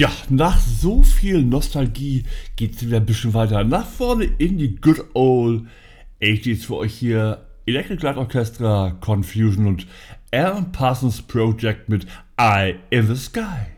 Ja, nach so viel Nostalgie geht's wieder ein bisschen weiter nach vorne in die Good Old 80s für euch hier. Electric Light Orchestra, Confusion und Alan Parsons Project mit Eye in the Sky.